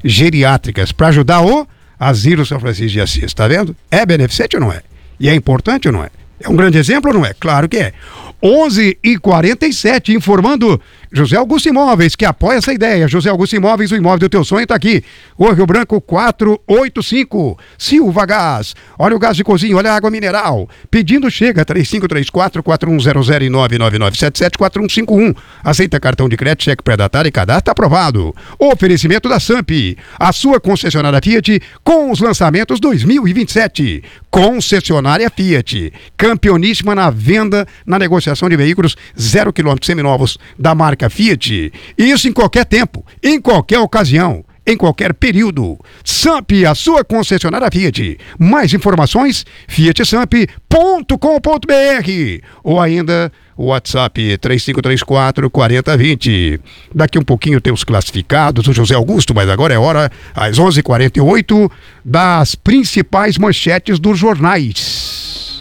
geriátricas para ajudar o Asilo São Francisco de Assis, tá vendo? É beneficente ou não é? E é importante ou não é? É um grande exemplo ou não é? Claro que é. 11h47, informando José Augusto Imóveis, que apoia essa ideia. José Augusto Imóveis, o imóvel do teu sonho está aqui. O Rio Branco 485. Silva Gás. Olha o gás de cozinha, olha a água mineral. Pedindo chega, 3534-4100 e 99977-4151. Aceita cartão de crédito, cheque pré-datado e cadastro aprovado. Oferecimento da SAMP, a sua concessionária Fiat com os lançamentos 2027. Concessionária Fiat, campeoníssima na venda, na negociação de veículos 0 km seminovos da marca Fiat. Isso em qualquer tempo, em qualquer ocasião, em qualquer período. SAMP, a sua concessionária Fiat. Mais informações, fiatsamp.com.br ou ainda o WhatsApp 3534-4020. Daqui um pouquinho tem os classificados do José Augusto, mas agora é hora, às 11h48, das principais manchetes dos jornais.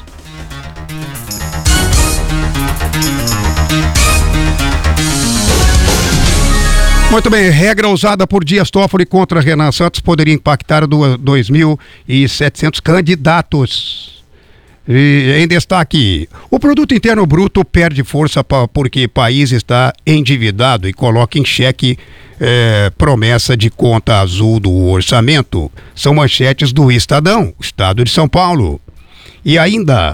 Muito bem, regra usada por Dias Toffoli contra Renan Santos poderia impactar 2.700 candidatos. E em destaque, o produto interno bruto perde força porque o país está endividado e coloca em xeque promessa de conta azul do orçamento. São manchetes do Estadão, Estado de São Paulo. E ainda,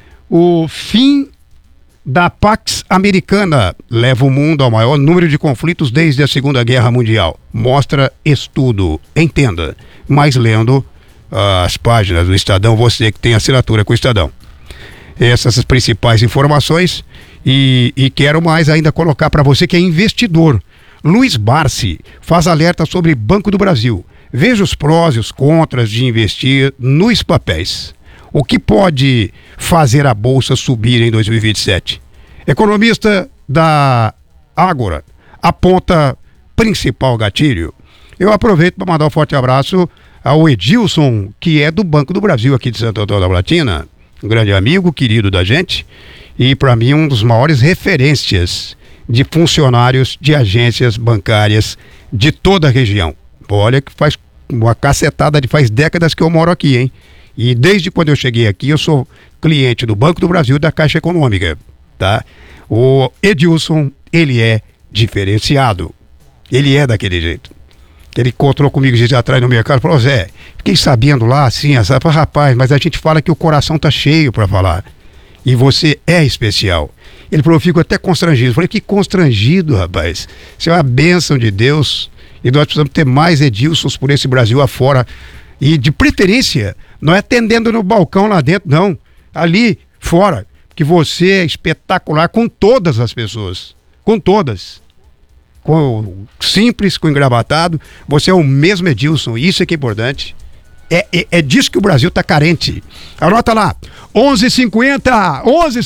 o fim da Pax Americana leva o mundo ao maior número de conflitos desde a Segunda Guerra Mundial. Mostra estudo. Entenda. Mas lendo as páginas do Estadão, você que tem assinatura com o Estadão. Essas as principais informações e quero mais ainda colocar para você que é investidor. Luiz Barsi faz alerta sobre Banco do Brasil. Veja os prós e os contras de investir nos papéis. O que pode fazer a Bolsa subir em 2027? Economista da Ágora aponta principal gatilho. Eu aproveito para mandar um forte abraço ao Edilson, que é do Banco do Brasil aqui de Santo Antônio da Platina, um grande amigo, querido da gente, e para mim um dos maiores referências de funcionários de agências bancárias de toda a região. Olha que faz uma cacetada faz décadas que eu moro aqui, hein? E desde quando eu cheguei aqui, eu sou cliente do Banco do Brasil e da Caixa Econômica, tá? O Edilson, ele é diferenciado. Ele é daquele jeito. Ele encontrou comigo dias atrás no mercado e falou: Zé, fiquei sabendo lá, assim, rapaz, mas a gente fala que o coração tá cheio para falar. E você é especial. Ele falou: eu fico até constrangido. Eu falei: que constrangido, rapaz. Isso é uma bênção de Deus. E nós precisamos ter mais Edilsons por esse Brasil afora. E de preferência, não é atendendo no balcão lá dentro, não. Ali fora, que você é espetacular com todas as pessoas. Com todas. Com simples, com engravatado. Você é o mesmo Edilson, isso é que é importante. É disso que o Brasil está carente. Anota lá, 11h50.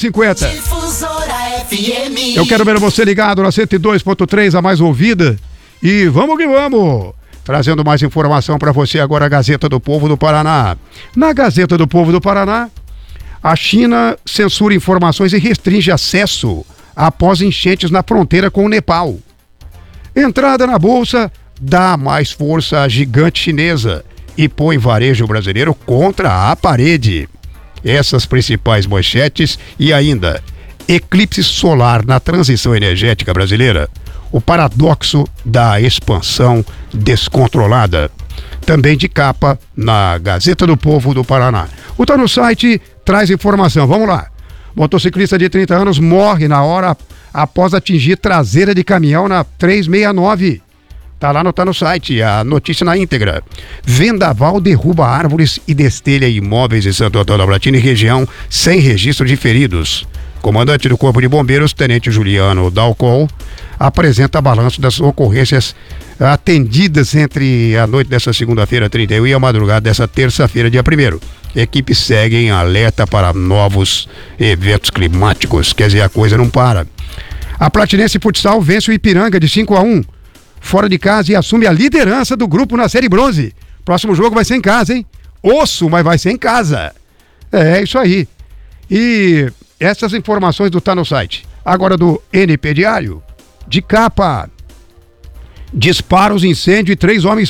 Eu quero ver você ligado na 102.3, a mais ouvida. E vamos que vamos. Trazendo mais informação para você agora, a Gazeta do Povo do Paraná. Na Gazeta do Povo do Paraná, a China censura informações e restringe acesso após enchentes na fronteira com o Nepal. Entrada na Bolsa dá mais força à gigante chinesa e põe varejo brasileiro contra a parede. Essas principais manchetes e ainda, eclipse solar na transição energética brasileira. O paradoxo da expansão descontrolada. Também de capa na Gazeta do Povo do Paraná. O Tá no Site traz informação. Vamos lá. Motociclista de 30 anos morre na hora após atingir traseira de caminhão na 369. Tá no site, a notícia na íntegra. Vendaval derruba árvores e destelha imóveis em Santo Antônio da Platina e região sem registro de feridos. Comandante do Corpo de Bombeiros, Tenente Juliano Dalcol, apresenta balanço das ocorrências atendidas entre a noite dessa segunda-feira, 31, e a madrugada dessa terça-feira, dia 1º. Equipe segue em alerta para novos eventos climáticos, quer dizer, a coisa não para. A Platinense Futsal vence o Ipiranga de 5-1, fora de casa, e assume a liderança do grupo na Série Bronze. Próximo jogo vai ser em casa, hein? Osso, mas vai ser em casa. É isso aí. E essas informações do Tá no Site. Agora do NP Diário, de capa. Disparos, incêndio e 3 homens